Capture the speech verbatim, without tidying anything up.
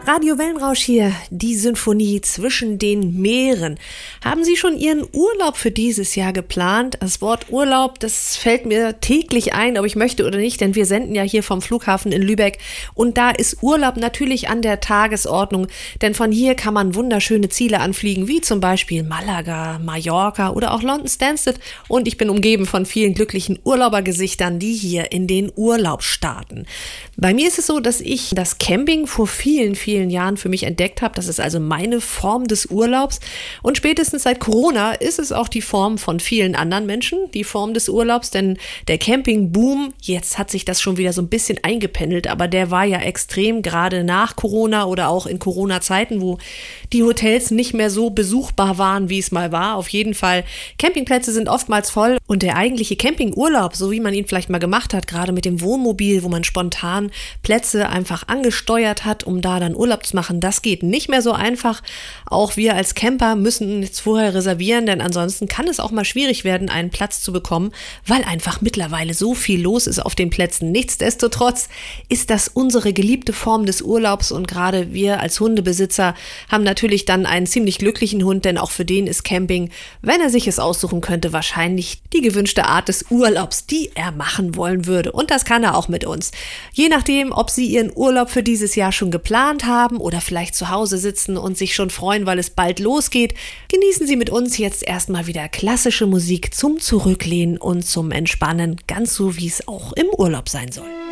Radio Wellenrausch hier, die Sinfonie zwischen den Meeren. Haben Sie schon Ihren Urlaub für dieses Jahr geplant? Das Wort Urlaub, das fällt mir täglich ein, ob ich möchte oder nicht, denn wir senden ja hier vom Flughafen in Lübeck und da ist Urlaub natürlich an der Tagesordnung, denn von hier kann man wunderschöne Ziele anfliegen, wie zum Beispiel Malaga, Mallorca oder auch London Stansted und ich bin umgeben von vielen glücklichen Urlaubergesichtern, die hier in den Urlaub starten. Bei mir ist es so, dass ich das Camping vor vielen, vielen vielen Jahren für mich entdeckt habe. Das ist also meine Form des Urlaubs. Und spätestens seit Corona ist es auch die Form von vielen anderen Menschen, die Form des Urlaubs, denn der Campingboom, jetzt hat sich das schon wieder so ein bisschen eingependelt, aber der war ja extrem, gerade nach Corona oder auch in Corona-Zeiten, wo die Hotels nicht mehr so besuchbar waren, wie es mal war. Auf jeden Fall, Campingplätze sind oftmals voll und der eigentliche Campingurlaub, so wie man ihn vielleicht mal gemacht hat, gerade mit dem Wohnmobil, wo man spontan Plätze einfach angesteuert hat, um da dann Urlaub zu machen, das geht nicht mehr so einfach. Auch wir als Camper müssen jetzt vorher reservieren, denn ansonsten kann es auch mal schwierig werden, einen Platz zu bekommen, weil einfach mittlerweile so viel los ist auf den Plätzen. Nichtsdestotrotz ist das unsere geliebte Form des Urlaubs und gerade wir als Hundebesitzer haben natürlich dann einen ziemlich glücklichen Hund, denn auch für den ist Camping, wenn er sich es aussuchen könnte, wahrscheinlich die gewünschte Art des Urlaubs, die er machen wollen würde. Und das kann er auch mit uns. Je nachdem, ob Sie Ihren Urlaub für dieses Jahr schon geplant haben oder vielleicht zu Hause sitzen und sich schon freuen, weil es bald losgeht, genießen Sie mit uns jetzt erstmal wieder klassische Musik zum Zurücklehnen und zum Entspannen, ganz so wie es auch im Urlaub sein soll.